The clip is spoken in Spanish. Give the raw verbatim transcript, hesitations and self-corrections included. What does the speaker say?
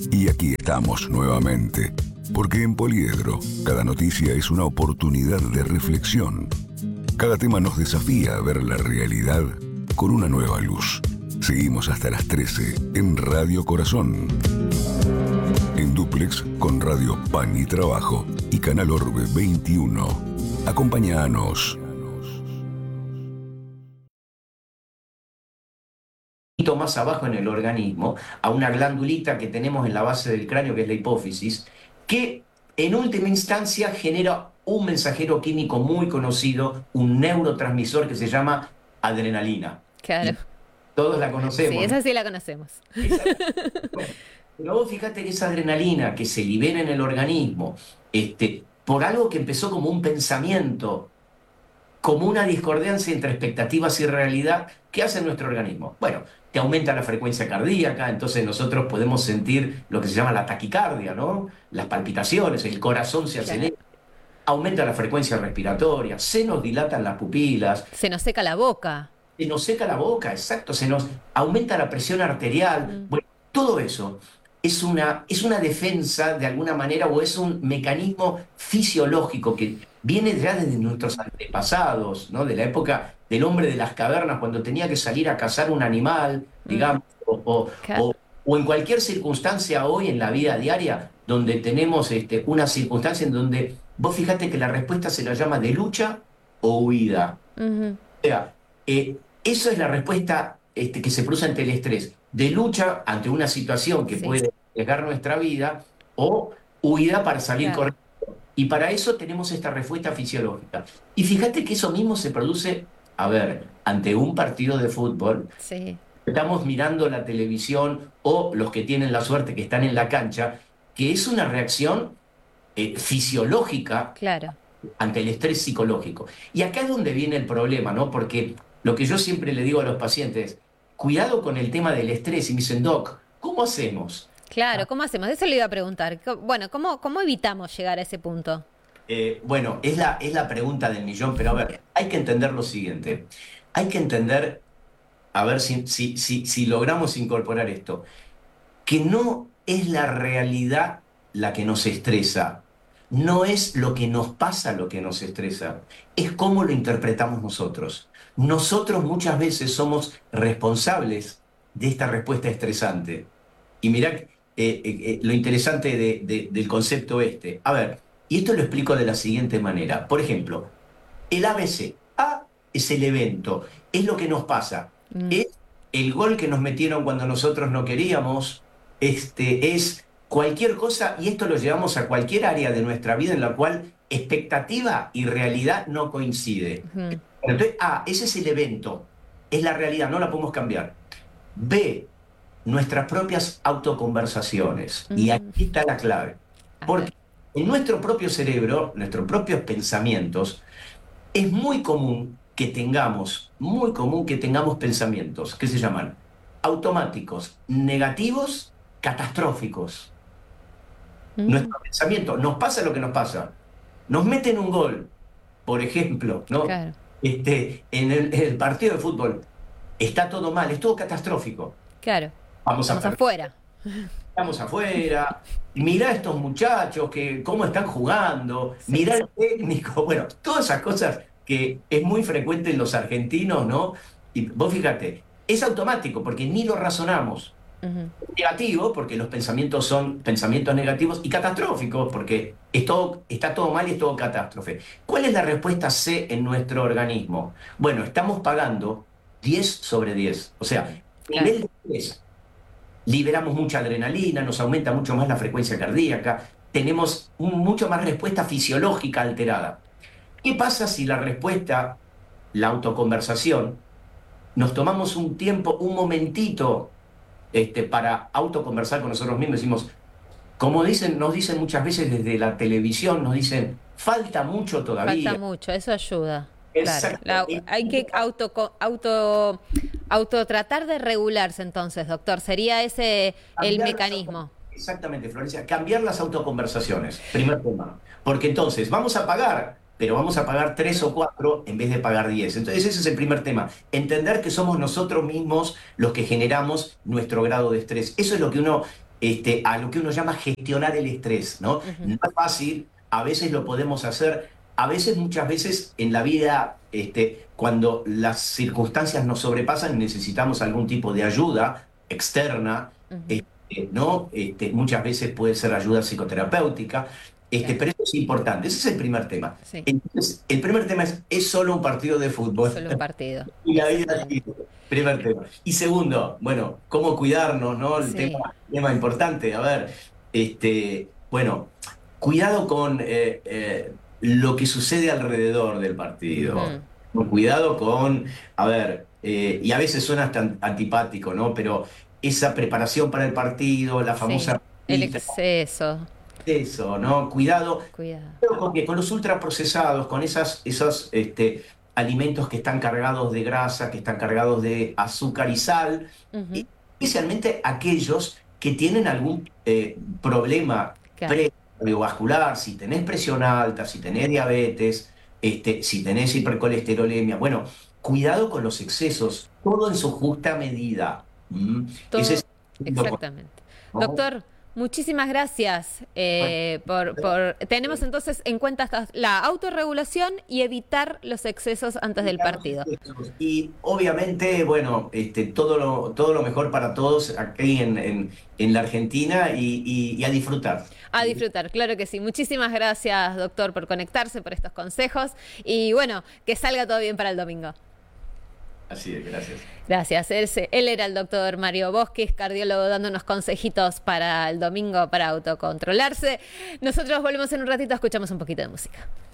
Y aquí estamos nuevamente, porque en Poliedro cada noticia es una oportunidad de reflexión. Cada tema nos desafía a ver la realidad con una nueva luz. Seguimos hasta las trece en Radio Corazón. En dúplex con Radio Pan y Trabajo y Canal Orbe veintiuno. Acompáñanos. Más abajo en el organismo, a una glandulita que tenemos en la base del cráneo, que es la hipófisis, que en última instancia genera un mensajero químico muy conocido, un neurotransmisor que se llama adrenalina. Claro. Y todos la conocemos. Sí, esa sí la conocemos. Esa, bueno, pero vos fíjate que esa adrenalina que se libera en el organismo, este, por algo que empezó como un pensamiento, como una discordancia entre expectativas y realidad, ¿qué hace nuestro organismo? Bueno, te aumenta la frecuencia cardíaca, entonces nosotros podemos sentir lo que se llama la taquicardia, ¿no? Las palpitaciones, el corazón se acelera, aumenta la frecuencia respiratoria, se nos dilatan las pupilas. Se nos seca la boca. Se nos seca la boca, exacto, se nos aumenta la presión arterial. Mm. Bueno, todo eso es una, es una defensa de alguna manera, o es un mecanismo fisiológico que viene ya desde nuestros antepasados, ¿no? De la época del hombre de las cavernas, cuando tenía que salir a cazar un animal, digamos, mm. o, o, claro. o, o en cualquier circunstancia hoy en la vida diaria, donde tenemos este, una circunstancia en donde, vos fíjate que la respuesta se la llama de lucha o huida. Uh-huh. O sea, eh, eso es la respuesta este, que se produce ante el estrés, de lucha ante una situación que sí. puede arriesgar nuestra vida, o huida para salir claro. corriendo. Y para eso tenemos esta respuesta fisiológica. Y fíjate que eso mismo se produce, a ver, ante un partido de fútbol. Sí. Estamos mirando la televisión, o los que tienen la suerte que están en la cancha, que es una reacción eh, fisiológica claro. ante el estrés psicológico. Y acá es donde viene el problema, ¿no? Porque lo que yo siempre le digo a los pacientes, cuidado con el tema del estrés, y me dicen, Doc, ¿cómo hacemos? Claro, ¿cómo hacemos? Eso le iba a preguntar. Bueno, ¿cómo, cómo evitamos llegar a ese punto? Eh, bueno, es la, es la pregunta del millón, pero a ver, hay que entender lo siguiente. Hay que entender, a ver si, si, si, si logramos incorporar esto, que no es la realidad la que nos estresa, no es lo que nos pasa lo que nos estresa, es cómo lo interpretamos nosotros. Nosotros muchas veces somos responsables de esta respuesta estresante. Y mirá eh, eh, lo interesante de, de, del concepto este. A ver, y esto lo explico de la siguiente manera. Por ejemplo, el A B C. A es el evento, es lo que nos pasa. Mm. Es el gol que nos metieron cuando nosotros no queríamos, este, es cualquier cosa, y esto lo llevamos a cualquier área de nuestra vida en la cual expectativa y realidad no coincide. Mm. Entonces, A, ese es el evento, es la realidad, no la podemos cambiar. B, nuestras propias autoconversaciones. Mm. Y aquí está la clave. Porque en nuestro propio cerebro, nuestros propios pensamientos, es muy común que tengamos, muy común que tengamos pensamientos que se llaman automáticos, negativos, catastróficos. Mm. Nuestro pensamiento, nos pasa lo que nos pasa. Nos meten un gol, por ejemplo, ¿no? Claro. Este, en, el, en el partido de fútbol, está todo mal, es todo catastrófico. Claro. Vamos Estamos a afuera. Estamos afuera. Mirá a estos muchachos, que cómo están jugando. Sí, mirá al técnico. Bueno, todas esas cosas que es muy frecuente en los argentinos, ¿no? Y vos fíjate, es automático porque ni lo razonamos. Uh-huh. Negativo, porque los pensamientos son pensamientos negativos, y catastróficos, porque es todo, está todo mal y es todo catástrofe. ¿Cuál es la respuesta C en nuestro organismo? Bueno, estamos pagando diez sobre diez. O sea, claro. nivel de diez. Liberamos mucha adrenalina, nos aumenta mucho más la frecuencia cardíaca, tenemos un, mucho más respuesta fisiológica alterada. ¿Qué pasa si la respuesta, la autoconversación, nos tomamos un tiempo, un momentito este, para autoconversar con nosotros mismos? Decimos, como dicen, nos dicen muchas veces desde la televisión, nos dicen, falta mucho todavía. Falta mucho, eso ayuda. Claro. La, hay que auto, auto, auto tratar de regularse entonces, doctor. ¿Sería ese el mecanismo? Exactamente, Florencia. Cambiar las autoconversaciones, primer tema. Porque entonces vamos a pagar, pero vamos a pagar tres o cuatro en vez de pagar diez. Entonces ese es el primer tema. Entender que somos nosotros mismos los que generamos nuestro grado de estrés. Eso es lo que uno este, a lo que uno llama gestionar el estrés, ¿no? Uh-huh. No es fácil, a veces lo podemos hacer, a veces, muchas veces en la vida, este, cuando las circunstancias nos sobrepasan, necesitamos algún tipo de ayuda externa, uh-huh. este, ¿no? Este, muchas veces puede ser ayuda psicoterapéutica, este, claro. Pero eso es importante, ese es el primer tema. Sí. Entonces, el primer tema es, es solo un partido de fútbol. Solo un partido. Y la vida sí. Primer tema. Y segundo, bueno, cómo cuidarnos, ¿no? El sí. tema, tema importante, a ver, este, bueno, cuidado con eh, eh, lo que sucede alrededor del partido. Uh-huh. Cuidado con, a ver, eh, y a veces suena hasta antipático, ¿no? Pero esa preparación para el partido, la famosa... Sí, el exceso. Eso, ¿no? Cuidado, Cuidado. Con, con los ultraprocesados, con esas, esos este, alimentos que están cargados de grasa, que están cargados de azúcar y sal, uh-huh. especialmente aquellos que tienen algún eh, problema claro. cardiovascular, si tenés presión alta, si tenés diabetes, este, si tenés hipercolesterolemia. Bueno, cuidado con los excesos, todo en su justa medida. ¿Mm? Todo, Ese es exactamente. ¿No? Doctor, muchísimas gracias eh, por, por... Tenemos entonces en cuenta la autorregulación y evitar los excesos antes del partido. Y obviamente, bueno, este, todo, lo, todo lo mejor para todos aquí en, en, en la Argentina y, y, y a disfrutar. A disfrutar, claro que sí. Muchísimas gracias, doctor, por conectarse, por estos consejos. Y bueno, que salga todo bien para el domingo. Así es, gracias. Gracias. Él, él era el doctor Mario Bosquis, cardiólogo, dando unos consejitos para el domingo para autocontrolarse. Nosotros volvemos en un ratito, escuchamos un poquito de música.